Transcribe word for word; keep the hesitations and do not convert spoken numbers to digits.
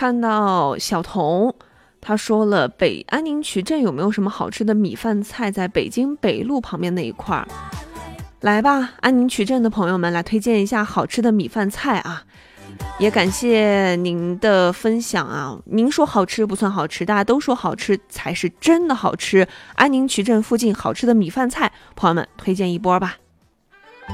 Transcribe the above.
看到小童他说了，北安宁区镇有没有什么好吃的米饭菜，在北京北路旁边那一块儿？来吧，安宁区镇的朋友们，来推荐一下好吃的米饭菜啊！也感谢您的分享啊！您说好吃不算好吃，大家都说好吃才是真的好吃。安宁区镇附近好吃的米饭菜，朋友们推荐一波吧。